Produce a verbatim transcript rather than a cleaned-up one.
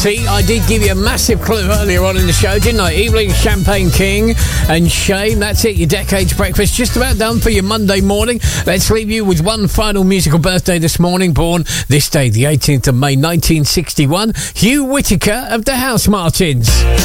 See, I did give you a massive clue earlier on in the show, didn't I? Evelyn Champagne King and Shame. That's it, your Decades Breakfast. Just about done for your Monday morning. Let's leave you with one final musical birthday this morning. Born this day, the eighteenth of May, nineteen sixty-one. Hugh Whitaker of the House Martins.